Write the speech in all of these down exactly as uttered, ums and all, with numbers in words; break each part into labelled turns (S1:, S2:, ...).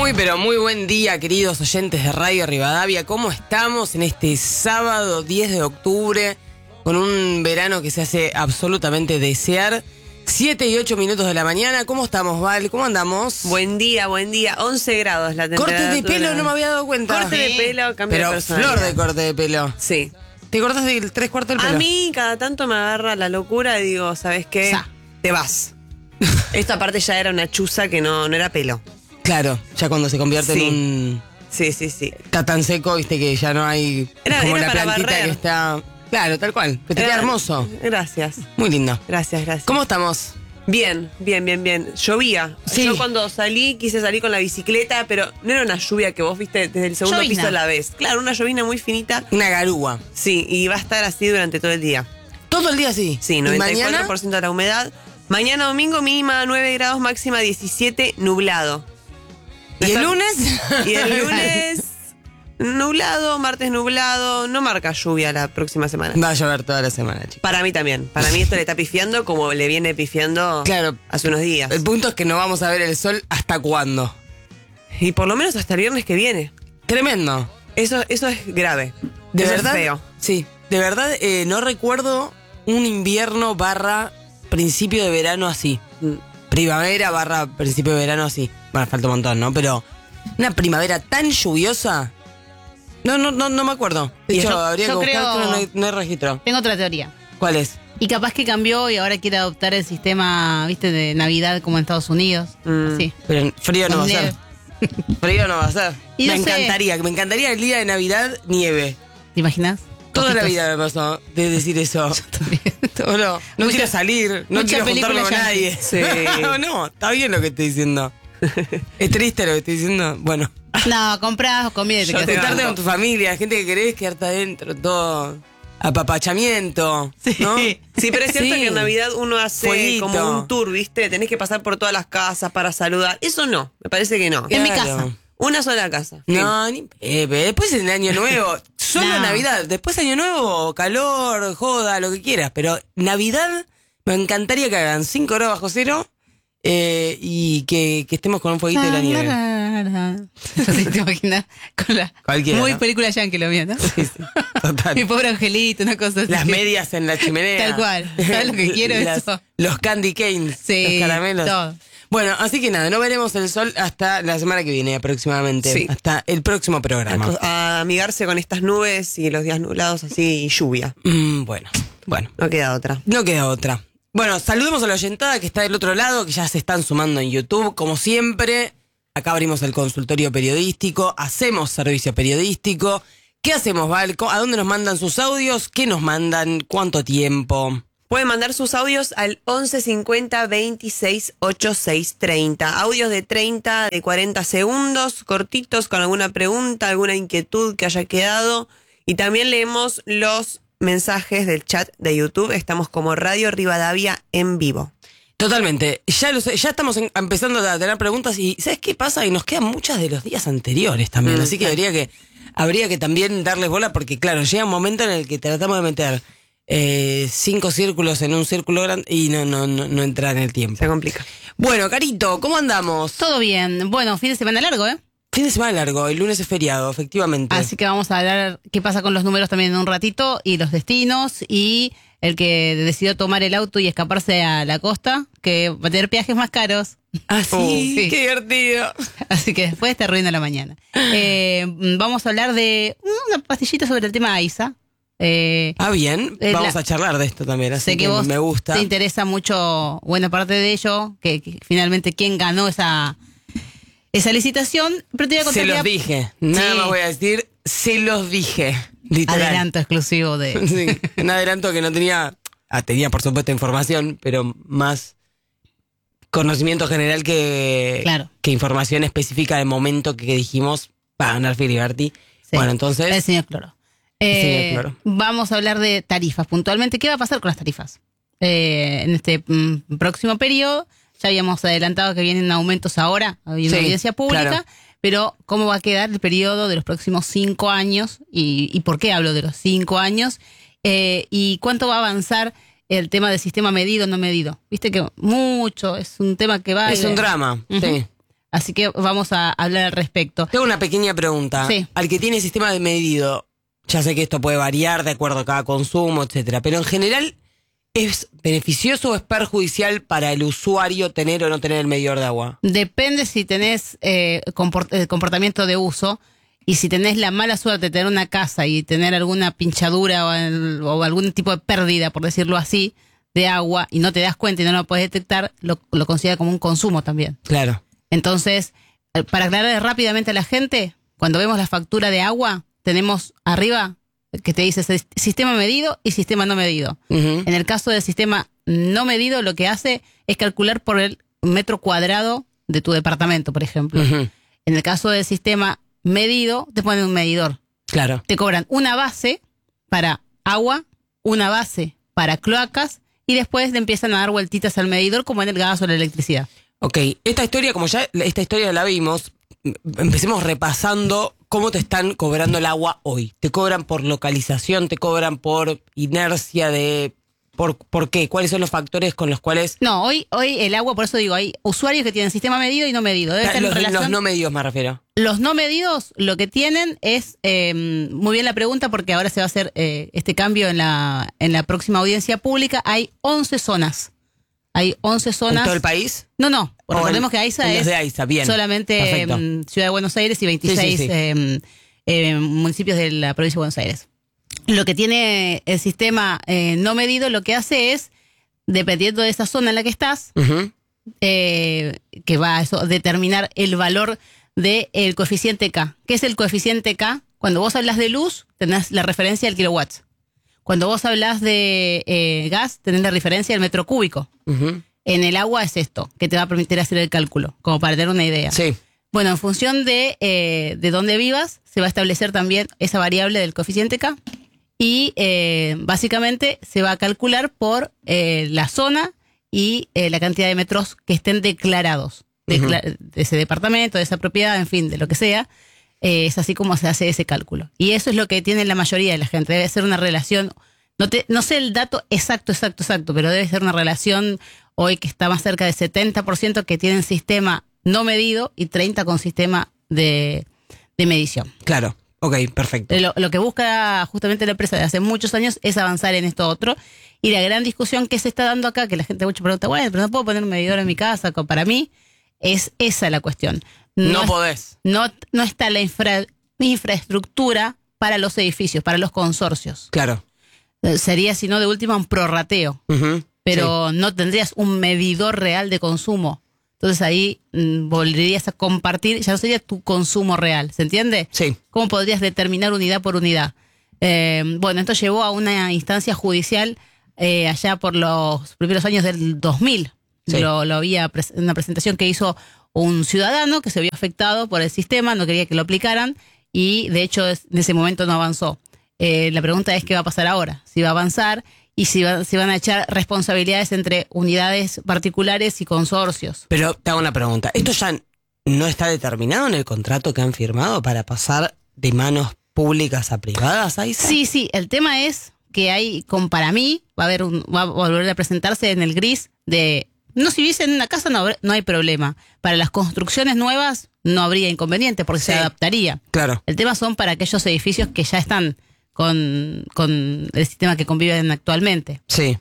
S1: Muy, pero muy buen día, queridos oyentes de Radio Rivadavia. ¿Cómo estamos en este sábado diez de octubre con un verano que se hace absolutamente desear? siete y ocho minutos de la mañana. ¿Cómo estamos, Val? ¿Cómo andamos?
S2: Buen día, buen día. once grados la temperatura.
S1: Corte de pelo, no me había dado cuenta.
S2: Corte de pelo, cambio
S1: pero
S2: de personalidad.
S1: flor de corte de pelo.
S2: Sí.
S1: ¿Te cortas del tres cuartos del pelo?
S2: A mí cada tanto me agarra la locura y digo, ¿sabes qué?
S1: Sa.
S2: Te vas. Esto aparte ya era una chuza que no, no era pelo.
S1: Claro, ya cuando se convierte
S2: Sí.
S1: en un...
S2: Sí, sí, sí.
S1: Está tan seco, viste, que ya no hay...
S2: Era-
S1: como
S2: era
S1: la
S2: para
S1: plantita
S2: barrer.
S1: que está... Claro, tal cual. Que te
S2: Era-
S1: queda hermoso.
S2: Gracias.
S1: Muy lindo.
S2: Gracias, gracias.
S1: ¿Cómo estamos?
S2: Bien, bien, bien, bien. Llovía.
S1: Sí.
S2: Yo cuando salí quise salir con la bicicleta, pero no era una lluvia que vos viste desde el segundo
S3: Llovina.
S2: piso a la vez. Claro, una llovina muy finita.
S1: Una garúa.
S2: Sí, y va a estar así durante todo el día.
S1: Todo el día así.
S2: Sí,
S1: ¿Y
S2: noventa y cuatro
S1: mañana?
S2: por ciento de la humedad. Mañana domingo mínima nueve grados, máxima diecisiete, nublado.
S1: ¿Y el lunes?
S2: Y el lunes nublado, martes nublado, no marca lluvia la próxima semana.
S1: Va a llover toda la semana, chicos.
S2: Para mí también. Para mí esto le está pifiando como le viene pifiando
S1: Claro.
S2: hace unos días.
S1: El punto es que no vamos a ver el sol hasta cuándo.
S2: Y por lo menos hasta el viernes que viene.
S1: Tremendo.
S2: Eso, eso es grave.
S1: De
S2: Eso
S1: verdad.
S2: es feo.
S1: Sí. De verdad, eh, no recuerdo un invierno barra principio de verano así.
S2: Mm.
S1: Primavera barra principio de verano así. Bueno, falta un montón, ¿no? Pero una primavera tan lluviosa. No, no, no, no me acuerdo. De
S3: Y
S1: hecho,
S3: yo-
S1: habría
S3: yo
S1: que buscar,
S3: creo-
S1: pero no hay, no hay registro.
S3: Tengo otra teoría.
S1: ¿Cuál es?
S3: Y capaz que cambió y ahora quiere adoptar el sistema, viste, de Navidad como en Estados Unidos.
S2: Mm.
S3: Sí.
S1: Pero frío no va a
S3: Con
S1: ser. Frío no va a ser.
S3: Y
S1: me
S3: no sé.
S1: encantaría, me encantaría el día de Navidad nieve.
S3: ¿Te imaginas?
S1: Toda la
S3: Coquitos.
S1: vida me pasó de decir eso. No, no, no
S3: Mucha-
S1: quiero salir, no
S3: mucha
S1: quiero juntarme
S3: película
S1: con
S3: yankee.
S1: nadie.
S2: Sí.
S1: no, no, está bien lo que estoy diciendo. Es triste lo que estoy diciendo. Bueno,
S3: No, compras comida y te
S2: Yo
S3: quedas
S2: te
S3: en
S1: estarte
S3: casa.
S1: con tu familia, gente que querés quedarte adentro, todo apapachamiento.
S3: Sí.
S1: ¿no?
S2: Sí, pero es cierto
S1: Sí.
S2: que en Navidad uno hace
S1: Fueguito.
S2: como un tour, ¿viste? Tenés que pasar por todas las casas para saludar. Eso no, me parece que no.
S3: En mi
S1: Claro.
S3: casa.
S2: Una sola casa.
S1: No, ni pepe. Después en el año nuevo, solo
S3: No.
S1: Navidad. Después año nuevo, calor, joda, lo que quieras. Pero Navidad, me encantaría que hagan cinco grados bajo cero eh, y que, que estemos con un fueguito de la nieve.
S3: Sí, te imaginas con la
S1: Cualquiera,
S3: muy
S1: ¿no?
S3: película yankee lo mío, ¿no?
S1: Total.
S3: Mi pobre angelito, una cosa así.
S1: Las medias en la chimenea.
S3: Tal cual. ¿Sabes lo que quiero
S1: Las-
S3: eso?
S1: Los candy canes.
S3: Sí,
S1: Los caramelos.
S3: todo.
S1: Bueno, así que nada, no veremos el sol hasta la semana que viene aproximadamente.
S2: Sí.
S1: Hasta el próximo programa.
S2: A amigarse con estas nubes y los días nublados así y lluvia.
S1: Mm, bueno, bueno.
S2: No queda otra.
S1: No queda otra. Bueno, saludemos a la oyentada que está del otro lado, que ya se están sumando en YouTube. Como siempre, acá abrimos el consultorio periodístico, hacemos servicio periodístico. ¿Qué hacemos, Val? ¿A dónde nos mandan sus audios? ¿Qué nos mandan? ¿Cuánto tiempo?
S2: Pueden mandar sus audios al once cincuenta veintiséis ochenta y seis treinta. Audios de treinta, de cuarenta segundos, cortitos, con alguna pregunta, alguna inquietud que haya quedado. Y también leemos los mensajes del chat de YouTube. Estamos como Radio Rivadavia en vivo.
S1: Totalmente. Ya lo sé, ya estamos en- empezando a tener preguntas y ¿sabes qué pasa? Y nos quedan muchas de los días anteriores también.
S2: Mm,
S1: Así que habría que habría que también darles bola porque, claro, llega un momento en el que tratamos de meter eh, cinco círculos en un círculo grande y no, no, no, no entra en el tiempo.
S2: Se complica.
S1: Bueno, Carito, ¿cómo andamos?
S3: Todo bien. Bueno, fin de semana largo, ¿eh?
S1: Fin de semana largo, el lunes es feriado, efectivamente.
S3: Así que vamos a hablar qué pasa con los números también en un ratito y los destinos y el que decidió tomar el auto y escaparse a la costa, que va a tener peajes más caros.
S1: Ah, sí,
S3: Oh, sí.
S1: qué divertido.
S3: Así que después te arruina la mañana. Eh, vamos a hablar de una pastillita sobre el tema AISA. Eh,
S1: Ah, bien,
S3: Eh,
S1: vamos
S3: la-
S1: a charlar de esto también, así
S3: sé
S1: que,
S3: que vos
S1: me gusta.
S3: te interesa mucho buena parte de ello, que, que finalmente quién ganó esa, esa licitación, pero te voy a contar
S1: Se los
S3: que-
S1: dije, nada
S3: Sí.
S1: más voy a decir, se los dije, literal.
S3: Adelanto exclusivo de...
S1: Sí, un adelanto que no tenía, ah, tenía por supuesto información, pero más conocimiento general que,
S3: Claro.
S1: que información específica del momento que dijimos, va a ganar Filiberti.
S3: Sí,
S1: Bueno, entonces,
S3: el señor Cloro.
S1: El
S3: Eh,
S1: señor Cloro.
S3: Vamos a hablar de tarifas puntualmente. ¿Qué va a pasar con las tarifas? Eh, en este mm, próximo periodo, ya habíamos adelantado que vienen aumentos ahora, hay una
S1: Sí,
S3: audiencia pública,
S1: claro.
S3: pero ¿cómo va a quedar el periodo de los próximos cinco años? ¿Y, y por qué hablo de los cinco años? Eh, ¿Y cuánto va a avanzar el tema del sistema medido o no medido? Viste que mucho, es un tema que va...
S1: es
S3: y-
S1: un drama,
S3: Ujú.
S1: sí.
S3: Así que vamos a hablar al respecto.
S1: Tengo una pequeña pregunta.
S3: Sí.
S1: Al que tiene sistema de medido, ya sé que esto puede variar de acuerdo a cada consumo, etcétera, pero en general, ¿es beneficioso o es perjudicial para el usuario tener o no tener el medidor de agua?
S3: Depende si tenés eh, comport- eh, comportamiento de uso. Y si tenés la mala suerte de tener una casa y tener alguna pinchadura o, el- o algún tipo de pérdida, por decirlo así, de agua, y no te das cuenta y no lo puedes detectar, lo, lo considera como un consumo también.
S1: Claro.
S3: Entonces, eh, para aclarar rápidamente a la gente, cuando vemos la factura de agua, tenemos arriba que te dice sis- sistema medido y sistema no medido.
S1: Ujú.
S3: En el caso del sistema no medido, lo que hace es calcular por el metro cuadrado de tu departamento, por ejemplo.
S1: Ujú.
S3: En el caso del sistema medido, te ponen un medidor.
S1: Claro.
S3: Te cobran una base para agua, una base para cloacas, y después le empiezan a dar vueltitas al medidor como en el gas o la electricidad.
S1: Ok, esta historia, como ya esta historia la vimos, m- empecemos repasando cómo te están cobrando el agua hoy. Te cobran por localización, te cobran por inercia de... ¿Por, por qué? ¿Cuáles son los factores con los cuales...
S3: No, hoy, hoy el agua, por eso digo, hay usuarios que tienen sistema medido y no medido. Debe estar en
S1: Los,
S3: relación-
S1: los no medidos me refiero.
S3: Los no medidos lo que tienen es, eh, muy bien la pregunta porque ahora se va a hacer eh, este cambio en la, en la próxima audiencia pública. Hay once zonas. Hay once zonas.
S1: ¿En todo el país?
S3: No, no.
S1: O
S3: Recordemos
S1: en-
S3: que AISA
S1: en los
S3: es
S1: de AISA, bien.
S3: solamente
S1: Perfecto.
S3: em, Ciudad de Buenos Aires y veintiséis
S1: Sí, sí, sí.
S3: em, em, municipios de la provincia de Buenos Aires. Lo que tiene el sistema eh, no medido, lo que hace es, dependiendo de esa zona en la que estás,
S1: Ujú.
S3: eh, que va a eso, determinar el valor del coeficiente K. ¿Qué es el coeficiente K? Cuando vos hablas de luz, tenés la referencia del kilowatts. Cuando vos hablas de eh, gas, tenés la referencia del metro cúbico.
S1: Ujú.
S3: En el agua es esto, que te va a permitir hacer el cálculo, como para tener una idea.
S1: Sí.
S3: Bueno, en función de, eh, de dónde vivas, se va a establecer también esa variable del coeficiente K. Y eh, básicamente se va a calcular por eh, la zona y eh, la cantidad de metros que estén declarados Decla- de ese departamento, de esa propiedad, en fin, de lo que sea. Eh, es así como se hace ese cálculo. Y eso es lo que tiene la mayoría de la gente. Debe ser una relación, no, te, no sé el dato exacto, exacto, exacto, pero debe ser una relación hoy que está más cerca del setenta por ciento que tienen sistema no medido y treinta por ciento con sistema de, de medición.
S1: Claro. Ok, perfecto.
S3: Lo, lo que busca justamente la empresa de hace muchos años es avanzar en esto otro. Y la gran discusión que se está dando acá, que la gente mucho pregunta, bueno, pero no puedo poner un medidor en mi casa. co- Para mí, es esa la cuestión.
S1: No
S3: es-
S1: podés.
S3: No, no está la infra- infraestructura para los edificios, para los consorcios.
S1: Claro.
S3: Eh, Sería, si no, de última, un prorrateo.
S1: Ujú.
S3: Pero no tendrías un medidor real de consumo. Entonces ahí mm, volverías a compartir, ya no sería tu consumo real, ¿se entiende?
S1: Sí.
S3: ¿Cómo podrías determinar unidad por unidad? Eh, bueno, esto llevó a una instancia judicial eh, allá por los primeros años del dos mil.
S1: Sí.
S3: Lo, lo había pres- una presentación que hizo un ciudadano que se vio afectado por el sistema, no quería que lo aplicaran y de hecho es- en ese momento no avanzó. Eh, la pregunta es qué va a pasar ahora, si va a avanzar y si, va- si van a echar responsabilidades entre unidades particulares y consorcios.
S1: Pero te hago una pregunta. ¿Esto ya no está determinado en el contrato que han firmado para pasar de manos públicas a privadas? AISA?
S3: Sí, sí, el tema es que hay, con, para mí, va a haber un, va a volver a presentarse en el gris de, no, si viviesen en una casa no, habrá- no hay problema. Para las construcciones nuevas no habría inconveniente porque
S1: Sí.
S3: se adaptaría.
S1: Claro.
S3: El tema son para aquellos edificios que ya están con, con el sistema que conviven actualmente.
S1: Sí.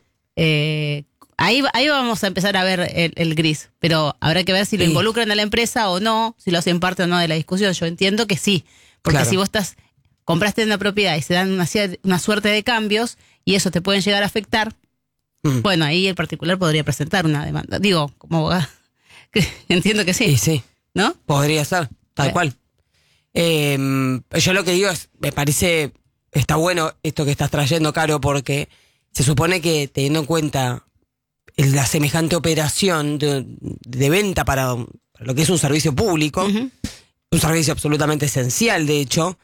S3: Eh, ahí, va- ahí vamos a empezar a ver el, el gris, pero habrá que ver si lo
S1: Sí.
S3: involucran a la empresa o no, si lo hacen parte o no de la discusión. Yo entiendo que sí, porque
S1: Claro.
S3: si vos estás compraste una propiedad y se dan una, cier- una suerte de cambios y eso te pueden llegar a afectar,
S1: Mm.
S3: bueno, ahí el particular podría presentar una demanda. Digo, como abogado, que entiendo que
S1: Sí,
S3: sí,
S1: sí.
S3: ¿no?
S1: Podría ser, tal
S3: Bueno.
S1: cual. Eh, yo lo que digo es, me parece, está bueno esto que estás trayendo, Caro, porque se supone que teniendo en cuenta el- la semejante operación de, de venta para, para lo que es un servicio público,
S3: Ujú.
S1: un servicio absolutamente esencial, de hecho,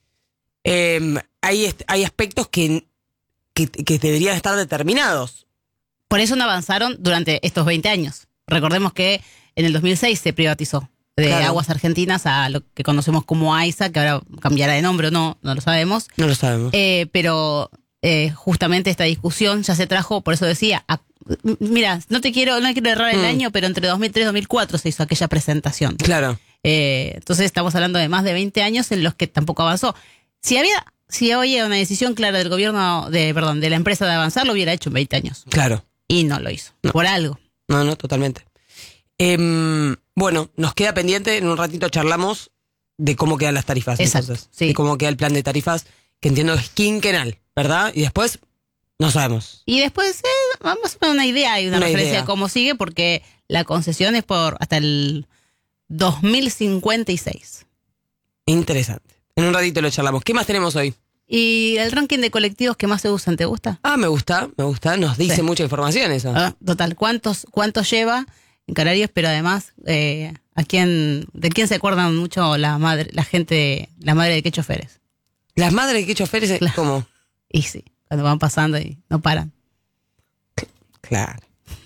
S1: eh, hay, est- hay aspectos que, que, que deberían estar determinados.
S3: Por eso no avanzaron durante estos veinte años. Recordemos que en el dos mil seis se privatizó de
S1: Claro.
S3: Aguas Argentinas a lo que conocemos como AISA, que ahora cambiará de nombre o no, no lo sabemos.
S1: No lo sabemos.
S3: Eh, pero eh, justamente esta discusión ya se trajo, por eso decía, a, mira, no te quiero, no quiero errar el
S1: Mm.
S3: año, pero entre dos mil tres y dos mil cuatro se hizo aquella presentación.
S1: Claro.
S3: Eh, entonces estamos hablando de más de veinte años en los que tampoco avanzó. Si había, si había una decisión clara del gobierno, de, perdón, de la empresa de avanzar, lo hubiera hecho en veinte años.
S1: Claro.
S3: Y no lo hizo.
S1: No.
S3: Por algo.
S1: No, no, totalmente. Em, bueno, nos queda pendiente, en un ratito charlamos de cómo quedan las tarifas.
S3: Exacto,
S1: Entonces,
S3: sí.
S1: de cómo queda el plan de tarifas, que entiendo que es quinquenal, ¿verdad? Y después, no sabemos.
S3: Y después, eh, vamos a tener una idea y una,
S1: Una
S3: referencia
S1: idea.
S3: de cómo sigue, porque la concesión es por hasta el dos mil cincuenta y seis.
S1: Interesante. En un ratito lo charlamos. ¿Qué más tenemos hoy?
S3: ¿Y el ranking de colectivos que más se usan, te gusta?
S1: Ah, me gusta, me gusta. Nos dice
S3: Sí.
S1: mucha información eso.
S3: Ah, total, ¿cuántos cuántos lleva en Canarias? Pero además, eh, ¿a quién, ¿de quién se acuerdan mucho la madre, la gente, la madre de qué choferes?
S1: Las madres de qué choferes,
S3: Claro.
S1: ¿cómo?
S3: Y sí, cuando van pasando y no paran.
S1: Claro.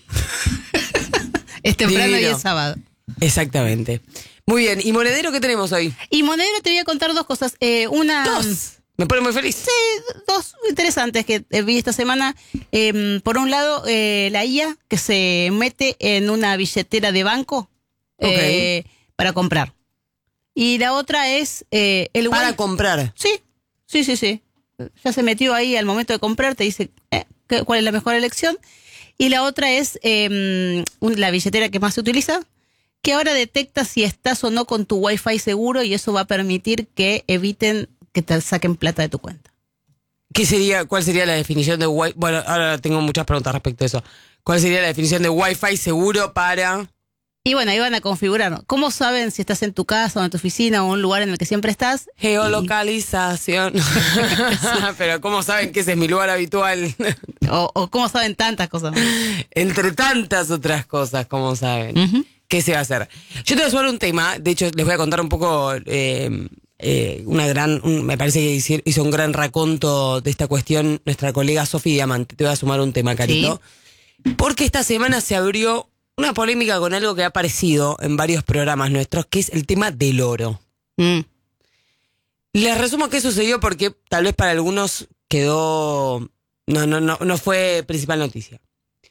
S3: Es temprano
S1: Divino.
S3: y es sábado.
S1: Exactamente. Muy bien. ¿Y monedero qué tenemos hoy?
S3: Y Monedero te voy a contar dos cosas. Eh, una...
S1: Dos. Me pone muy feliz.
S3: Sí, dos interesantes que eh, vi esta semana. Eh, por un lado, eh, la I A que se mete en una billetera de banco eh, para comprar. Y la otra es eh, el
S1: Para
S3: Wi-
S1: comprar.
S3: Sí, sí, sí, sí. Ya se metió ahí al momento de comprar, te dice eh, qué- cuál es la mejor elección. Y la otra es eh, un- la billetera que más se utiliza, que ahora detecta si estás o no con tu Wi-Fi seguro y eso va a permitir que eviten que te saquen plata de tu cuenta.
S1: ¿Qué sería, cuál sería la definición de Wi-Fi? Bueno, ahora tengo muchas preguntas respecto a eso. ¿Cuál sería la definición de Wi-Fi seguro para...?
S3: Y bueno, ahí van a configurar. ¿Cómo saben si estás en tu casa o en tu oficina o en un lugar en el que siempre estás?
S1: Geolocalización. Pero ¿cómo saben que ese es mi lugar habitual?
S3: O, o cómo saben tantas cosas.
S1: Entre tantas otras cosas, ¿cómo saben?
S3: Ujú.
S1: ¿Qué se va a hacer? Yo te voy a sumar un tema, de hecho les voy a contar un poco, eh, eh, una gran, un- me parece que hici- hizo un gran raconto de esta cuestión nuestra colega Sofi Diamante. Te voy a sumar un tema, Carito. Porque esta semana se abrió una polémica con algo que ha aparecido en varios programas nuestros, que es el tema del oro.
S3: Mm.
S1: Les resumo qué sucedió porque tal vez para algunos quedó... No, no, no, no fue principal noticia.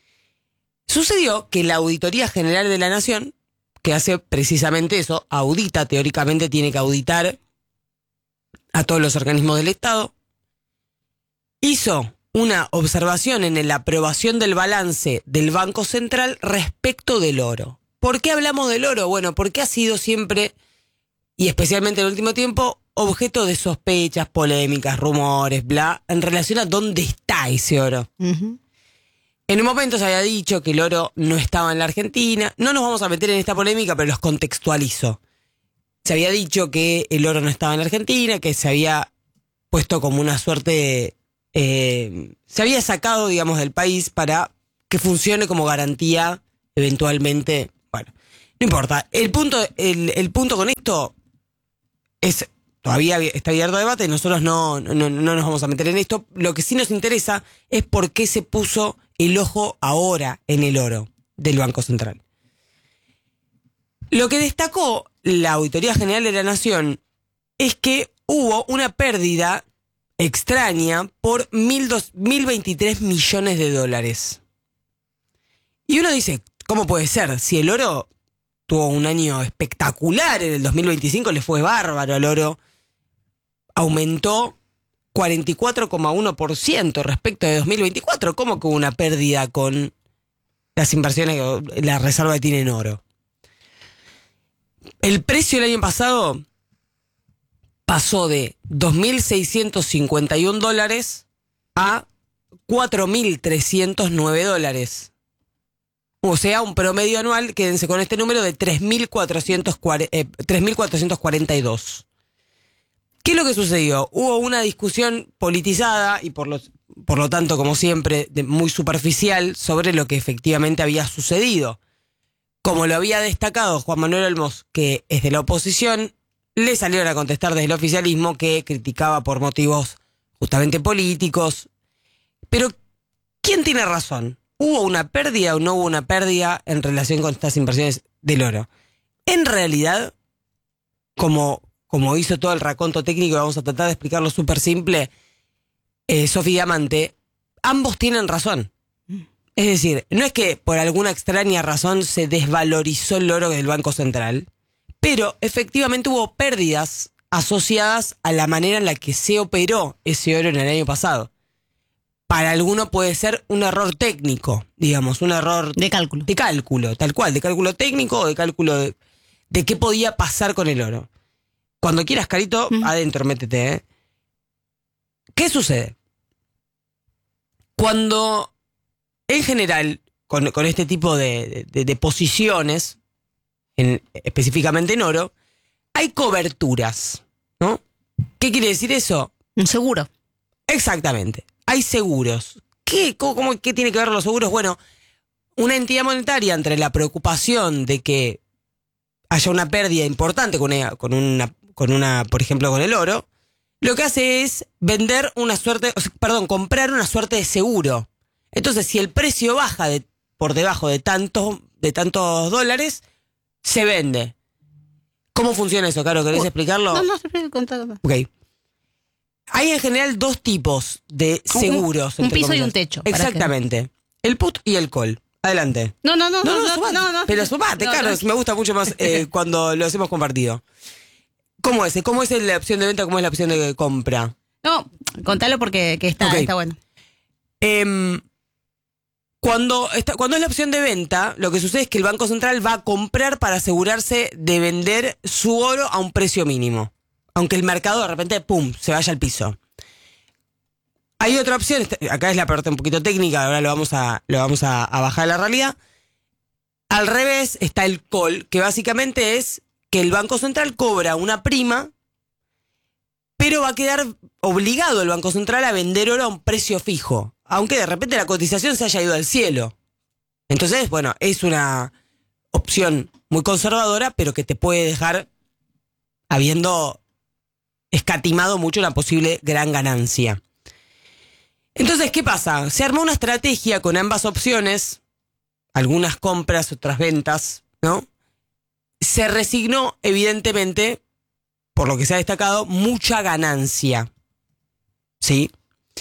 S1: Sucedió que la Auditoría General de la Nación, que hace precisamente eso, audita, teóricamente tiene que auditar a todos los organismos del Estado, hizo una observación en la aprobación del balance del Banco Central respecto del oro. ¿Por qué hablamos del oro? Bueno, porque ha sido siempre, y especialmente en el último tiempo, objeto de sospechas, polémicas, rumores, bla, en relación a dónde está ese oro.
S3: Ujú.
S1: En un momento se había dicho que el oro no estaba en la Argentina. No nos vamos a meter en esta polémica, pero los contextualizo. Se había dicho que el oro no estaba en la Argentina, que se había puesto como una suerte de, eh, se había sacado, digamos, del país para que funcione como garantía eventualmente. Bueno, no importa. El punto, el, el punto con esto es, todavía está abierto a debate, nosotros no, no, no nos vamos a meter en esto. Lo que sí nos interesa es por qué se puso el ojo ahora en el oro del Banco Central. Lo que destacó la Auditoría General de la Nación es que hubo una pérdida extraña por mil veintitrés millones de dólares. Y uno dice, ¿cómo puede ser? Si el oro tuvo un año espectacular, en el dos mil veinticinco le fue bárbaro al oro, aumentó cuarenta y cuatro coma uno por ciento respecto de dos mil veinticuatro. ¿Cómo que hubo una pérdida con las inversiones, la reserva que tiene en oro? El precio el año pasado pasó de dos mil seiscientos cincuenta y un dólares a cuatro mil trescientos nueve dólares. O sea, un promedio anual, quédense con este número, de tres mil cuatrocientos cuarenta y dos. ¿Qué es lo que sucedió? Hubo una discusión politizada y por lo, por lo tanto, como siempre, de, muy superficial sobre lo que efectivamente había sucedido. Como lo había destacado Juan Manuel Olmos, que es de la oposición, le salieron a contestar desde el oficialismo que criticaba por motivos justamente políticos. Pero, ¿quién tiene razón? ¿Hubo una pérdida o no hubo una pérdida en relación con estas inversiones del oro? En realidad, como, como hizo todo el raconto técnico, vamos a tratar de explicarlo súper simple, eh, Sofi Diamante, ambos tienen razón. Es decir, no es que por alguna extraña razón se desvalorizó el oro del Banco Central, pero efectivamente hubo pérdidas asociadas a la manera en la que se operó ese oro en el año pasado. Para alguno puede ser un error técnico, digamos, un error
S3: De cálculo.
S1: de cálculo, tal cual, de cálculo técnico o de cálculo de, de qué podía pasar con el oro. Cuando quieras, Carito,
S3: Mm.
S1: adentro, métete. ¿eh? ¿Qué sucede? Cuando, en general, con, con este tipo de, de, de posiciones, en, específicamente en oro, hay coberturas, ¿no? ¿Qué quiere decir eso?
S3: Un seguro.
S1: Exactamente. Hay seguros. ¿Qué, cómo, cómo- qué tiene que ver los seguros? Bueno, una entidad monetaria, entre la preocupación de que haya una pérdida importante con una, con una, con una, por ejemplo, con el oro, lo que hace es vender una suerte, o sea, perdón, comprar una suerte de seguro. Entonces, si el precio baja de, por debajo de tantos, de tantos dólares, se vende. ¿Cómo funciona eso, Caro? ¿Querés
S3: Uh,
S1: explicarlo?
S3: No, no, se puede contar. Un
S1: Ok. Hay en general dos tipos de
S3: Un-
S1: seguros.
S3: un
S1: entre
S3: piso y
S1: comillas.
S3: un techo, para que-
S1: Exactamente. El put y el call. Adelante.
S3: No, no, no,
S1: No, no,
S3: no, no,
S1: sumate.
S3: no, no.
S1: Pero sumate,
S3: No,
S1: Carlos.
S3: no.
S1: Me gusta mucho más eh, cuando lo hacemos compartido. ¿Cómo es? ¿Cómo es la opción de venta? ¿Cómo es la opción de compra?
S3: No, contalo porque que está,
S1: Ok.
S3: está bueno.
S1: Em, cuando, está, cuando es la opción de venta, lo que sucede es que el Banco Central va a comprar para asegurarse de vender su oro a un precio mínimo. Aunque el mercado de repente, pum, se vaya al piso. Hay otra opción, este- acá es la parte un poquito técnica, ahora lo vamos a, lo vamos a, a bajar a la realidad. Al revés está el call, que básicamente es que el Banco Central cobra una prima, pero va a quedar obligado el Banco Central a vender oro a un precio fijo, aunque de repente la cotización se haya ido al cielo. Entonces, bueno, es una opción muy conservadora, pero que te puede dejar habiendo escatimado mucho una posible gran ganancia. Entonces, ¿qué pasa? Se armó una estrategia con ambas opciones, algunas compras, otras ventas, ¿no? Se resignó, evidentemente, por lo que se ha destacado, mucha ganancia. ¿Sí?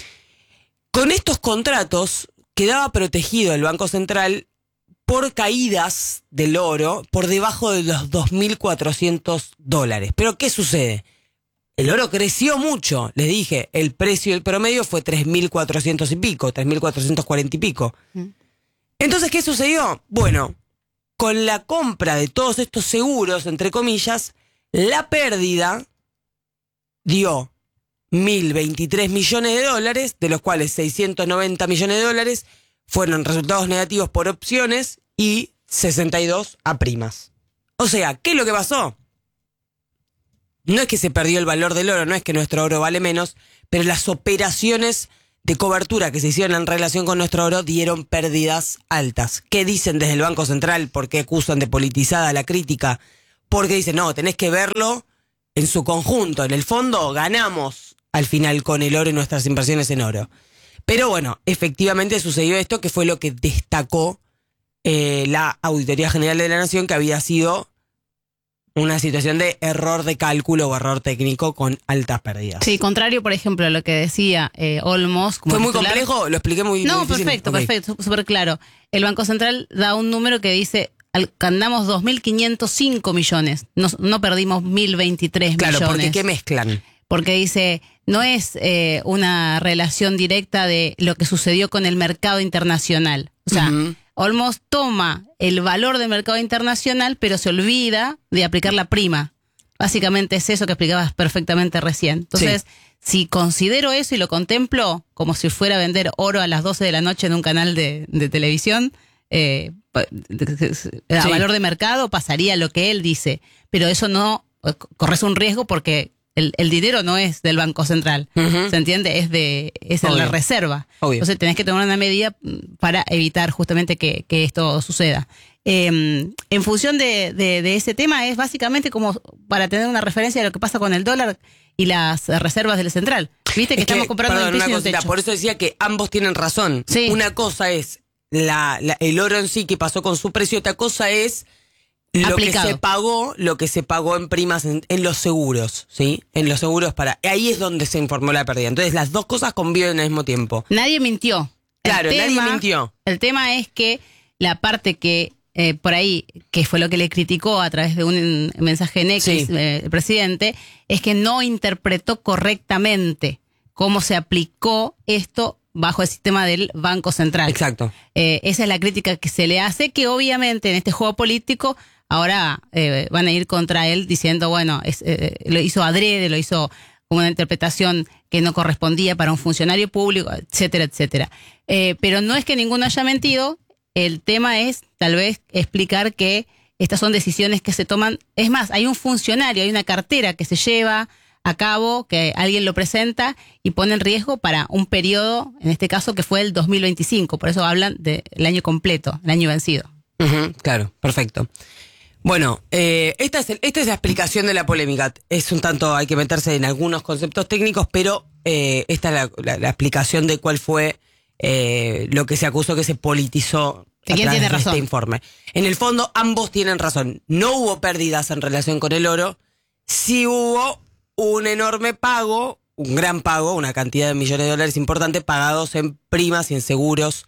S1: Con estos contratos quedaba protegido el Banco Central por caídas del oro por debajo de los dos mil cuatrocientos dólares. Pero ¿qué sucede? El oro creció mucho, les dije, el precio del promedio fue tres mil cuatrocientos y pico, tres mil cuatrocientos cuarenta y pico.
S3: Mm.
S1: Entonces, ¿qué sucedió? Bueno, con la compra de todos estos seguros, entre comillas, la pérdida dio mil veintitrés millones de dólares, de los cuales seiscientos noventa millones de dólares fueron resultados negativos por opciones y sesenta y dos a primas. O sea, ¿qué es lo que pasó? No es que se perdió el valor del oro, no es que nuestro oro vale menos, pero las operaciones de cobertura que se hicieron en relación con nuestro oro dieron pérdidas altas. ¿Qué dicen desde el Banco Central? ¿Por qué acusan de politizada la crítica? Porque dicen, no, tenés que verlo en su conjunto. En el fondo, ganamos al final con el oro y nuestras inversiones en oro. Pero bueno, efectivamente sucedió esto, que fue lo que destacó eh, la Auditoría General de la Nación, que había sido una situación de error de cálculo o error técnico con altas pérdidas.
S3: Sí, contrario, por ejemplo, a lo que decía eh, Olmos. Como
S1: ¿Fue muy
S3: titular.
S1: complejo? ¿Lo expliqué muy
S3: No,
S1: muy difícil?
S3: perfecto,
S1: Ok.
S3: perfecto, súper claro. El Banco Central da un número que dice, al- ganamos dos mil quinientos cinco millones, no, no perdimos mil veintitrés
S1: Claro,
S3: millones.
S1: porque ¿qué mezclan?
S3: Porque dice, no es eh, una relación directa de lo que sucedió con el mercado internacional. O sea,
S1: Ujú.
S3: Olmos toma el valor del mercado internacional, pero se olvida de aplicar la prima. Básicamente es eso que explicabas perfectamente recién. Entonces, si considero eso y lo contemplo como si fuera a vender oro a las doce de la noche en un canal de, de televisión, eh, pa- a
S1: Sí.
S3: valor de mercado pasaría lo que él dice. Pero eso no, corres un riesgo porque el, el dinero no es del Banco Central.
S1: Ujú.
S3: ¿Se entiende? Es de es en
S1: Obvio.
S3: la reserva.
S1: Obvio.
S3: Entonces tenés que tomar una medida mm, para evitar justamente que, que esto suceda. Eh, en función de, de, de ese tema es básicamente como para tener una referencia de lo que pasa con el dólar y las eh, reservas del central. Viste que
S1: Es
S3: estamos comprando
S1: perdón,
S3: en piso
S1: una
S3: y un
S1: cosita,
S3: techo.
S1: por eso decía que ambos tienen razón.
S3: Sí.
S1: Una cosa es la, la- el oro en sí que pasó con su precio, otra cosa es Lo
S3: aplicado.
S1: que se pagó, lo que se pagó en primas en, en los seguros, ¿sí? En los seguros para... Ahí es donde se informó la pérdida. Entonces las dos cosas conviven al mismo tiempo.
S3: Nadie mintió. El
S1: Claro,
S3: tema-
S1: nadie mintió.
S3: El tema es que la parte que eh, por ahí, que fue lo que le criticó a través de un mensaje en X,
S1: Sí.
S3: eh, el presidente, es que no interpretó correctamente cómo se aplicó esto bajo el sistema del Banco Central.
S1: Exacto.
S3: Eh, esa es la crítica que se le hace, que obviamente en este juego político ahora eh, van a ir contra él diciendo, bueno, es, eh, lo hizo adrede, lo hizo como una interpretación que no correspondía para un funcionario público, etcétera, etcétera. Eh, pero no es que ninguno haya mentido, el tema es tal vez explicar que estas son decisiones que se toman. Es más, hay un funcionario, hay una cartera que se lleva a cabo, que alguien lo presenta y pone en riesgo para un periodo, en este caso que fue el dos mil veinticinco, por eso hablan del año completo, el año vencido.
S1: Ujú, claro, perfecto. Bueno, eh, esta, es el- esta es la explicación de la polémica. Es un tanto, hay que meterse en algunos conceptos técnicos, pero eh, esta es la, la- la explicación de cuál fue eh, lo que se acusó que se politizó
S3: ¿De
S1: a
S3: quién
S1: través
S3: tiene
S1: de
S3: razón?
S1: este informe. En el fondo, ambos tienen razón. No hubo pérdidas en relación con el oro, sí hubo un enorme pago, un gran pago, una cantidad de millones de dólares importante pagados en primas y en seguros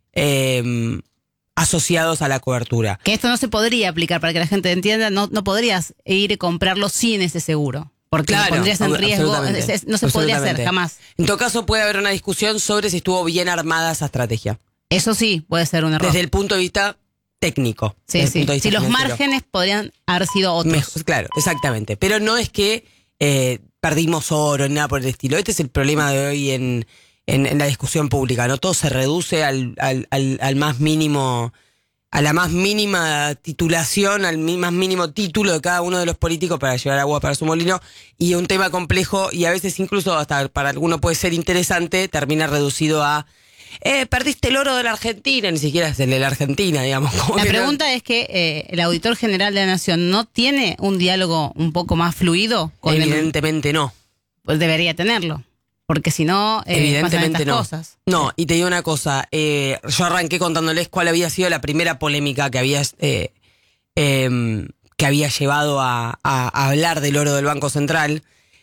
S1: eh, asociados a la cobertura.
S3: Que esto no se podría aplicar, para que la gente entienda, no, no podrías ir y comprarlo sin ese seguro, porque
S1: Claro,
S3: pondrías en
S1: ab-
S3: riesgo,
S1: absolutamente,
S3: es- es- no se podría hacer
S1: absolutamente.
S3: jamás.
S1: En todo caso, puede haber una discusión sobre si estuvo bien armada esa estrategia.
S3: Eso sí, puede ser un error.
S1: Desde el punto de vista técnico.
S3: Sí,
S1: desde el
S3: sí.
S1: punto de vista
S3: Si los
S1: financiero.
S3: márgenes podrían haber sido otros.
S1: Mejor, claro, exactamente. Pero no es que eh, perdimos oro ni nada por el estilo. Este es el problema de hoy en, en, en la discusión pública, ¿no? Todo se reduce al, al, al, al más mínimo, a la más mínima titulación, al mi- más mínimo título de cada uno de los políticos para llevar agua para su molino, y un tema complejo y a veces incluso hasta para alguno puede ser interesante, termina reducido a eh, perdiste el oro de la Argentina, ni siquiera es el de la Argentina, digamos. Como
S3: La
S1: que no-
S3: pregunta es que eh, el auditor general de la Nación no tiene un diálogo un poco más fluido con el,
S1: Evidentemente no.
S3: pues debería tenerlo, porque si no eh, pasan
S1: Evidentemente
S3: estas
S1: no.
S3: cosas.
S1: No, y te digo una cosa, eh, yo arranqué contándoles cuál había sido la primera polémica que había, eh, eh, que había llevado a, a- a hablar del oro del Banco Central.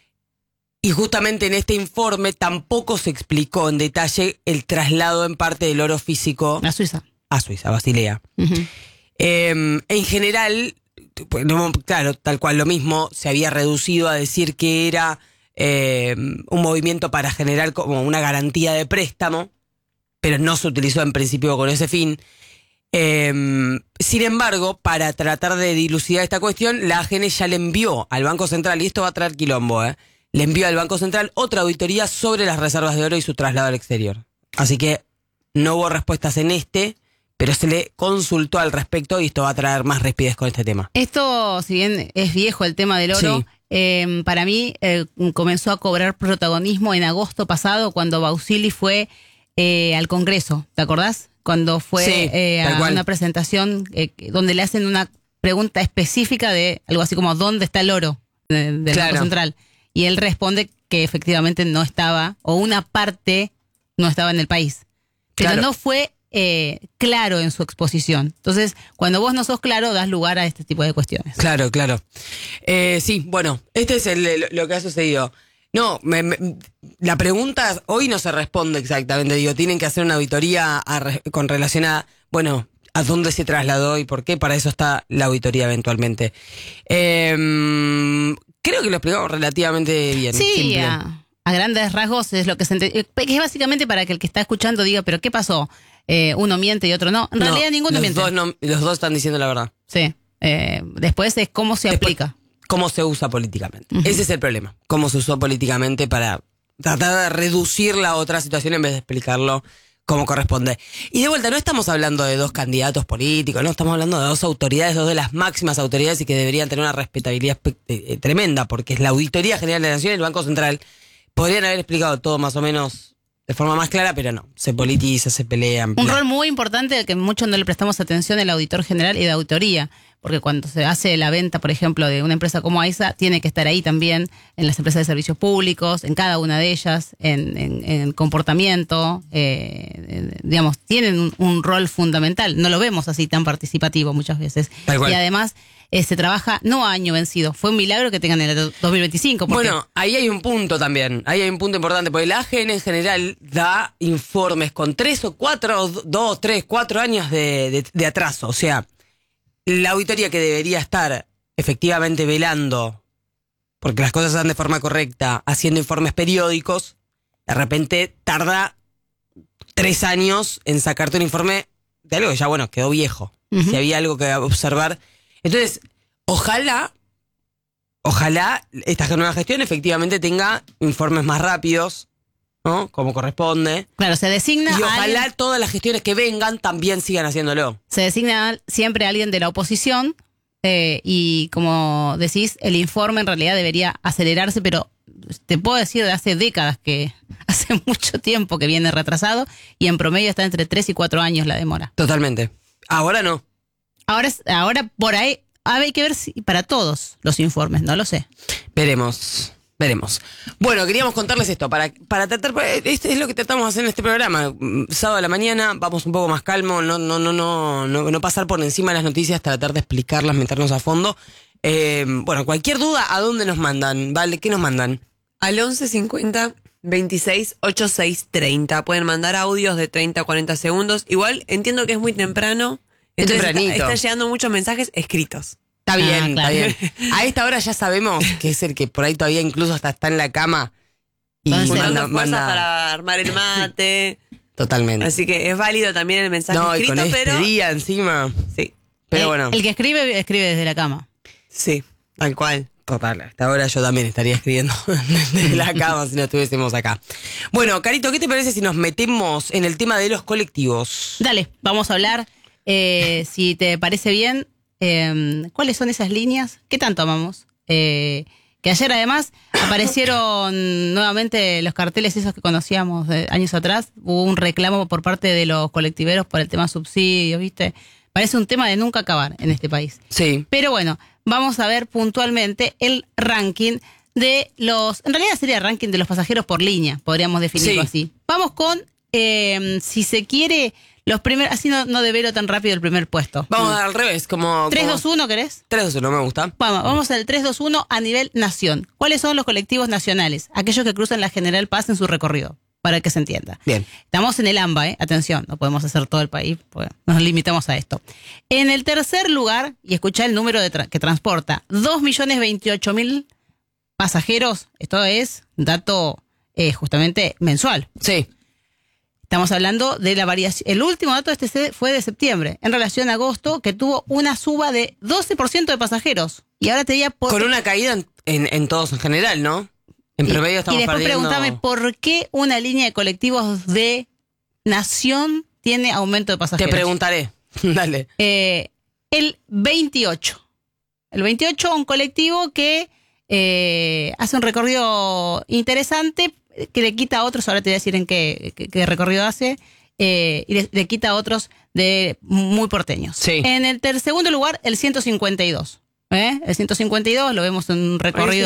S1: Y justamente en este informe tampoco se explicó en detalle el traslado en parte del oro físico
S3: La Suiza.
S1: a Suiza, a Basilea.
S3: Ujú.
S1: Eh, en general, pues, no, claro, tal cual lo mismo, se había reducido a decir que era eh, un movimiento para generar como una garantía de préstamo, pero no se utilizó en principio con ese fin. Eh, sin embargo, para tratar de dilucidar esta cuestión, la A G N ya le envió al Banco Central, y esto va a traer quilombo, ¿eh? le envió al Banco Central otra auditoría sobre las reservas de oro y su traslado al exterior. Así que no hubo respuestas en este, pero se le consultó al respecto y esto va a traer más rapidez con este tema.
S3: Esto, si bien es viejo el tema del oro,
S1: Sí.
S3: eh, para mí eh, comenzó a cobrar protagonismo en agosto pasado cuando Bausili fue eh, al Congreso, ¿te acordás? Cuando fue
S1: Sí,
S3: eh,
S1: tal
S3: a
S1: cual.
S3: una presentación eh, donde le hacen una pregunta específica de algo así como ¿dónde está el oro de- del
S1: Claro.
S3: Banco Central? Y él responde que efectivamente no estaba, o una parte no estaba en el país. Pero
S1: Claro.
S3: no fue eh, claro en su exposición. Entonces, cuando vos no sos claro, das lugar a este tipo de cuestiones.
S1: Claro, claro. Eh, sí, bueno, este es el, el- lo que ha sucedido. No, me- me- la pregunta hoy no se responde exactamente. Digo, tienen que hacer una auditoría a re- con relación a, bueno, a dónde se trasladó y por qué. Para eso está la auditoría eventualmente. Eh, creo que lo explicamos relativamente bien.
S3: Sí,
S1: simple.
S3: a, a grandes rasgos es lo que se entiende. Que es básicamente para que el que está escuchando diga, ¿pero qué pasó? Eh, uno miente y otro no. En
S1: No,
S3: realidad ninguno
S1: los
S3: miente.
S1: Dos no- los dos están diciendo la verdad.
S3: Sí. Eh, después es cómo se
S1: Después,
S3: aplica.
S1: ¿Cómo se usa políticamente?
S3: Ujú.
S1: Ese es el problema. ¿Cómo se usó políticamente para tratar de reducir la otra situación en vez de explicarlo como corresponde? Y de vuelta, no estamos hablando de dos candidatos políticos, no, estamos hablando de dos autoridades, dos de las máximas autoridades y que deberían tener una respetabilidad espe- eh, tremenda, porque es la Auditoría General de la Nación y el Banco Central. Podrían haber explicado todo más o menos de forma más clara, pero no. Se politiza, se pelean.
S3: Un
S1: bla.
S3: rol muy importante al que muchos no le prestamos atención, el auditor general y de auditoría. porque cuando se hace la venta, por ejemplo, de una empresa como AISA, tiene que estar ahí también en las empresas de servicios públicos, en cada una de ellas, en, en, en comportamiento, eh, digamos, tienen un, un rol fundamental. No lo vemos así tan participativo muchas veces.
S1: Tal cual.
S3: Y además eh, se trabaja no a año vencido. Fue un milagro que tengan el dos mil veinticinco. Porque
S1: Bueno, ahí hay un punto también, ahí hay un punto importante, porque la A G N en general da informes con tres o cuatro, dos, tres, cuatro años de, de, de atraso. O sea, la auditoría que debería estar efectivamente velando porque las cosas se dan de forma correcta, haciendo informes periódicos, de repente tarda tres años en sacarte un informe de algo que ya, bueno, quedó viejo. Uh-huh. Si había algo que observar. Entonces, ojalá, ojalá esta nueva gestión efectivamente tenga informes más rápidos, ¿no? Como corresponde.
S3: Claro, se designa.
S1: Y ojalá
S3: alguien,
S1: todas las gestiones que vengan también sigan haciéndolo.
S3: Se designa siempre a alguien de la oposición eh, y, como decís, el informe en realidad debería acelerarse, pero te puedo decir de hace décadas que hace mucho tiempo que viene retrasado y en promedio está entre tres y cuatro años la demora.
S1: Totalmente. Ahora no.
S3: Ahora, ahora por ahí hay que ver si para todos los informes, no lo sé.
S1: Veremos. Veremos. Bueno, queríamos contarles esto, para, para tratar, este es lo que tratamos de hacer en este programa. Sábado a la mañana, vamos un poco más calmo, no, no, no, no, no, no pasar por encima de las noticias, tratar de explicarlas, meternos a fondo. Eh, bueno, cualquier duda, ¿a dónde nos mandan? ¿Vale? ¿Qué nos mandan?
S2: Al once cincuenta veintiséis ochenta y seis treinta. Pueden mandar audios de treinta a cuarenta segundos. Igual entiendo que es muy temprano.
S1: Es
S2: Entonces
S1: tempranito.
S2: está, está llegando muchos mensajes escritos.
S1: Está bien,
S3: Ah, claro.
S1: está bien. A esta hora ya sabemos que es el que por ahí todavía incluso hasta está en la cama y
S3: Entonces,
S2: Juntando
S1: manda,
S2: fuerzas
S1: manda-
S2: para armar el mate.
S1: totalmente.
S2: Así que es válido también el mensaje
S1: No, y
S2: escrito,
S1: con este
S2: pero
S1: día encima.
S2: sí,
S1: Pero
S3: el,
S1: bueno,
S3: el que escribe, escribe desde la cama.
S2: sí, tal cual.
S1: total, hasta ahora yo también estaría escribiendo desde la cama si no estuviésemos acá. Bueno, Carito, ¿qué te parece si nos metemos en el tema de los colectivos?
S3: Dale, vamos a hablar, eh, si te parece bien, eh, ¿cuáles son esas líneas? ¿Qué tanto amamos? Eh, que ayer además aparecieron nuevamente los carteles esos que conocíamos de años atrás. Hubo un reclamo por parte de los colectiveros por el tema subsidios, ¿viste? Parece un tema de nunca acabar en este país.
S1: Sí.
S3: Pero bueno, vamos a ver puntualmente el ranking de los... En realidad sería el ranking de los pasajeros por línea, podríamos definirlo
S1: Sí.
S3: así. Vamos con, eh, si se quiere, los primeros... Así no, no develo tan rápido el primer puesto.
S1: Vamos al revés, como...
S3: tres,
S1: como-
S3: dos, uno, ¿querés?
S1: tres, dos, uno, me gusta.
S3: Vamos, vamos al tres, dos, uno a nivel nación. ¿Cuáles son los colectivos nacionales? Aquellos que cruzan la General Paz en su recorrido, para que se entienda.
S1: Bien.
S3: Estamos en el AMBA, ¿eh? Atención, no podemos hacer todo el país, pues nos limitamos a esto. En el tercer lugar, y escuchá el número de tra- que transporta, dos millones veintiocho mil pasajeros, esto es dato eh, justamente mensual.
S1: Sí.
S3: Estamos hablando de la variación. El último dato este se- fue de septiembre, en relación a agosto, que tuvo una suba de doce por ciento de pasajeros. Y ahora te diría por...
S1: Con una caída en, en, en todos en general, ¿no? En promedio
S3: y,
S1: estamos
S3: y después
S1: perdiendo...
S3: pregúntame por qué una línea de colectivos de nación tiene aumento de
S1: Te
S3: pasajeros.
S1: preguntaré. Dale.
S3: Eh, el veintiocho. El veintiocho, un colectivo que eh, hace un recorrido interesante, que le quita a otros, ahora te voy a decir en qué, qué- qué recorrido hace, eh, y le, le quita a otros de muy porteños.
S1: Sí.
S3: En el ter- segundo lugar, el ciento cincuenta y dos. ¿eh? El ciento cincuenta y dos lo vemos en un recorrido